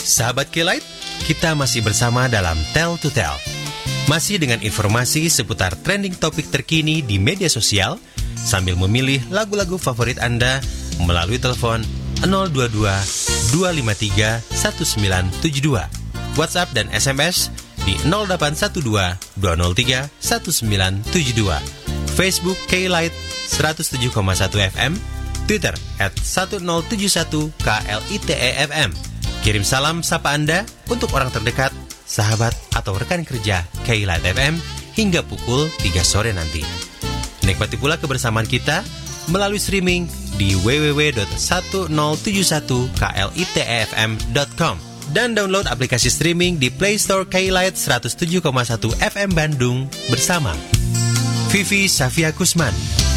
Sahabat K-Lite, kita masih bersama dalam Tell to Tell. Masih dengan informasi seputar trending topik terkini di media sosial, sambil memilih lagu-lagu favorit Anda melalui telepon 022 253 1972, WhatsApp dan SMS di 0812 203 1972, Facebook K-Lite 107,1 FM, Twitter @1071KLITEFM. Kirim salam sapa Anda untuk orang terdekat, sahabat atau rekan kerja K-Lite FM hingga pukul 3 sore nanti. Nikmati pula kebersamaan kita melalui streaming di www.1071klitefm.com dan download aplikasi streaming di Play Store K-Lite 107,1 FM Bandung bersama Vivi Safia Kusman.